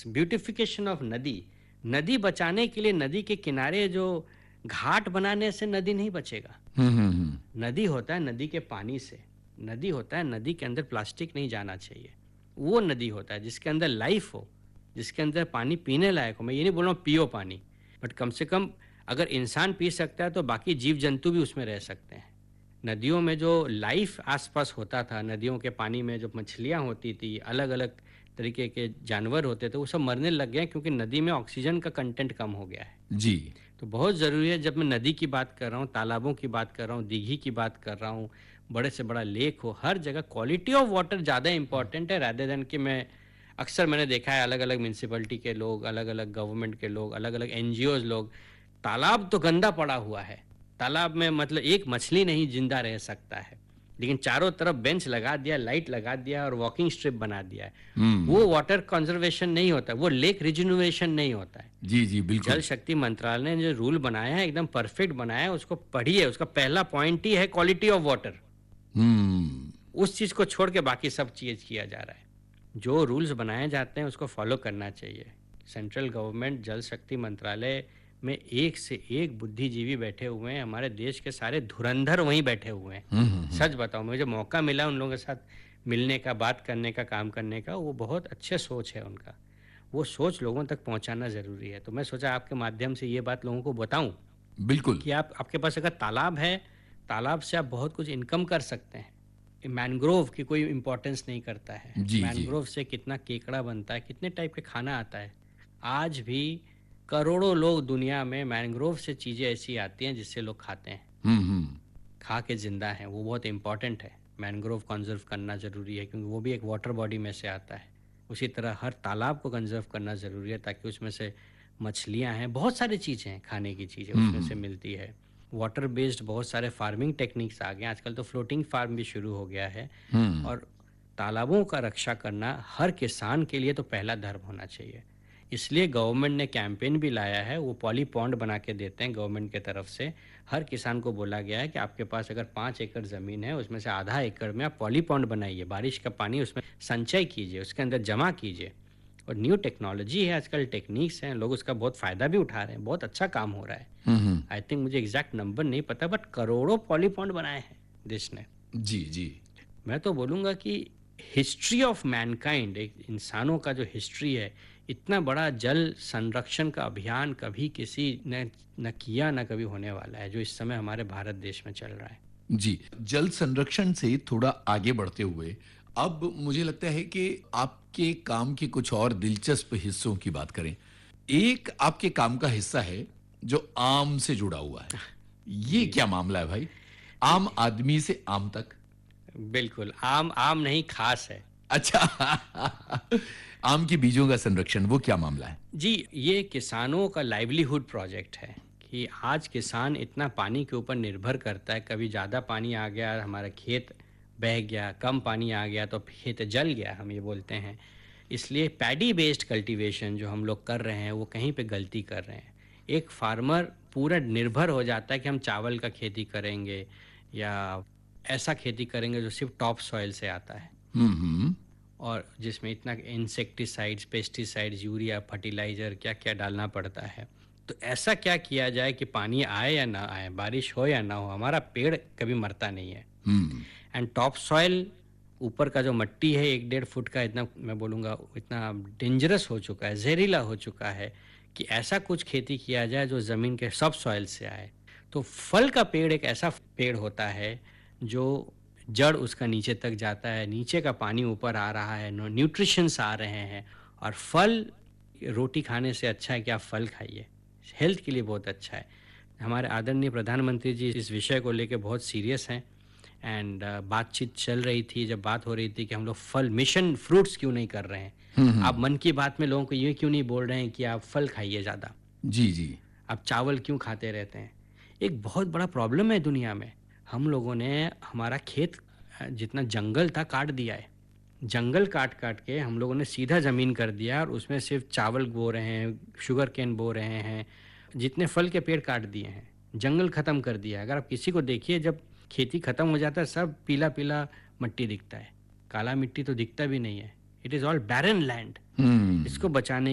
Beautification of नदी। नदी बचाने के लिए नदी के किनारे जो घाट बनाने से नदी नहीं बचेगा। नदी होता है नदी के पानी से, नदी होता है नदी के अंदर प्लास्टिक नहीं जाना चाहिए। वो नदी होता है जिसके अंदर लाइफ हो, जिसके अंदर पानी पीने लायक हो। मैं ये नहीं बोल रहा हूँ पियो पानी, बट कम से कम अगर इंसान पी सकता है तो बाकी जीव जंतु भी उसमें रह सकते हैं। नदियों में जो लाइफ आसपास होता था, नदियों के पानी में जो मछलियाँ होती थी, अलग अलग तरीके के जानवर होते थे, वो सब मरने लग गए क्योंकि नदी में ऑक्सीजन का कंटेंट कम हो गया है। जी। तो बहुत ज़रूरी है, जब मैं नदी की बात कर रहा हूँ, तालाबों की बात कर रहा हूँ, दीघी की बात कर रहा हूँ, बड़े से बड़ा लेक हो, हर जगह क्वालिटी ऑफ वाटर ज़्यादा इंपॉर्टेंट है रादर देन कि मैंने देखा है अलग अलग म्यूनसिपैलिटी के लोग, अलग अलग गवर्नमेंट के लोग, अलग अलग एनजीओज लोग, तालाब तो गंदा पड़ा हुआ है, तालाब में मतलब एक मछली नहीं जिंदा रह सकता है, लेकिन चारों तरफ बेंच लगा दिया, लाइट लगा दिया और वॉकिंग स्ट्रिप बना दिया है। वो वाटर कंजर्वेशन नहीं होता, वो लेक रिजुनोवेशन नहीं होता है। जी जी बिल्कुल। जल शक्ति मंत्रालय ने जो रूल बनाया है एकदम परफेक्ट बनाया है, उसको पढ़िए। उसका पहला पॉइंट ही है क्वालिटी ऑफ वाटर। उस चीज को छोड़ के बाकी सब चीज किया जा रहा है। जो रूल्स बनाए जाते हैं उसको फॉलो करना चाहिए। सेंट्रल गवर्नमेंट जल शक्ति मंत्रालय में एक से एक बुद्धिजीवी बैठे हुए हैं, हमारे देश के सारे धुरंधर वहीं बैठे हुए हैं। सच बताओ, मुझे मौका मिला उन लोगों के साथ मिलने का, बात करने का, काम करने का, वो बहुत अच्छे सोच है उनका। वो सोच लोगों तक पहुंचाना जरूरी है। तो मैं सोचा आपके माध्यम से ये बात लोगों को बताऊं बिल्कुल कि आपके पास अगर तालाब है, तालाब से आप बहुत कुछ इनकम कर सकते हैं। मैनग्रोव की कोई इंपॉर्टेंस नहीं करता है। जी, जी। मैनग्रोव से कितना केकड़ा बनता है, कितने टाइप के खाना आता है। आज भी करोड़ों लोग दुनिया में मैनग्रोव से चीज़ें ऐसी आती हैं जिससे लोग खाते हैं, खा के जिंदा हैं। वो बहुत इंपॉर्टेंट है। मैनग्रोव कंजर्व करना ज़रूरी है क्योंकि वो भी एक वाटर बॉडी में से आता है। उसी तरह हर तालाब को कंजर्व करना ज़रूरी है ताकि उसमें से मछलियाँ हैं, बहुत सारी चीज़ें हैं, खाने की चीज़ें उसमें से मिलती है। वाटर बेस्ड बहुत सारे फार्मिंग टेक्निक्स आ गए, आजकल तो फ्लोटिंग फार्म भी शुरू हो गया है। और तालाबों का रक्षा करना हर किसान के लिए तो पहला धर्म होना चाहिए। इसलिए गवर्नमेंट ने कैंपेन भी लाया है, वो पॉली पॉन्ड बना के देते हैं गवर्नमेंट के तरफ से। हर किसान को बोला गया है कि आपके पास अगर 5 एकड़ ज़मीन है, उसमें से आधा एकड़ में आप पॉली पॉन्ड बनाइए, बारिश का पानी उसमें संचय कीजिए, उसके अंदर जमा कीजिए। और न्यू टेक्नोलॉजी है आजकल, टेक्निक्स हैं, लोग उसका बहुत फ़ायदा भी उठा रहे हैं, बहुत अच्छा काम हो रहा है। आई थिंक मुझे एग्जैक्ट नंबर नहीं पता, बट करोड़ों पॉली पॉन्ड बनाए हैं देश ने। जी जी। मैं तो बोलूँगा कि हिस्ट्री ऑफ मैनकाइंड, एक इंसानों का जो हिस्ट्री है, इतना बड़ा जल संरक्षण का अभियान कभी किसी ने न किया, न कभी होने वाला है, जो इस समय हमारे भारत देश में चल रहा है। जी, जल संरक्षण से थोड़ा आगे बढ़ते हुए अब मुझे लगता है कि आपके काम के कुछ और दिलचस्प हिस्सों की बात करें। एक आपके काम का हिस्सा है जो आम से जुड़ा हुआ है। ये क्या मामला है भाई? आम आदमी से आम तक? बिल्कुल, आम आम नहीं खास है। अच्छा आम के बीजों का संरक्षण, वो क्या मामला है? जी, ये किसानों का लाइवलीहुड प्रोजेक्ट है कि आज किसान इतना पानी के ऊपर निर्भर करता है। कभी ज़्यादा पानी आ गया, हमारा खेत बह गया, कम पानी आ गया तो खेत जल गया, हम ये बोलते हैं। इसलिए पैडी बेस्ड कल्टीवेशन जो हम लोग कर रहे हैं, वो कहीं पे गलती कर रहे हैं। एक फार्मर पूरा निर्भर हो जाता है कि हम चावल का खेती करेंगे या ऐसा खेती करेंगे जो सिर्फ टॉप सॉइल से आता है और जिसमें इतना इंसेक्टिसाइड्स, पेस्टिसाइड्स, यूरिया, फर्टिलाइज़र क्या क्या डालना पड़ता है। तो ऐसा क्या किया जाए कि पानी आए या ना आए, बारिश हो या ना हो, हमारा पेड़ कभी मरता नहीं है। एंड टॉप सॉइल, ऊपर का जो मट्टी है 1-1.5 फुट का, इतना मैं बोलूँगा इतना डेंजरस हो चुका है, जहरीला हो चुका है कि ऐसा कुछ खेती किया जाए जो ज़मीन के सब सॉइल से आए। तो फल का पेड़ एक ऐसा पेड़ होता है जो जड़ उसका नीचे तक जाता है, नीचे का पानी ऊपर आ रहा है, न्यूट्रिशंस आ रहे हैं। और फल, रोटी खाने से अच्छा है कि आप फल खाइए, हेल्थ के लिए बहुत अच्छा है। हमारे आदरणीय प्रधानमंत्री जी इस विषय को लेकर बहुत सीरियस हैं। एंड बातचीत चल रही थी, जब बात हो रही थी कि हम लोग फल मिशन फ्रूट्स क्यों नहीं कर रहे हैं। आप मन की बात में लोगों को ये क्यों नहीं बोल रहे हैं कि आप फल खाइए ज़्यादा, जी जी। आप चावल क्यों खाते रहते हैं। एक बहुत बड़ा प्रॉब्लम है दुनिया में, हम लोगों ने हमारा खेत जितना जंगल था काट दिया है। जंगल काट काट के हम लोगों ने सीधा ज़मीन कर दिया और उसमें सिर्फ चावल बो रहे हैं, शुगर केन बो रहे हैं, जितने फल के पेड़ काट दिए हैं, जंगल ख़त्म कर दिया है। अगर आप किसी को देखिए, जब खेती ख़त्म हो जाता है सब पीला पीला मट्टी दिखता है, काला मिट्टी तो दिखता भी नहीं है। It is all barren land. इसको बचाने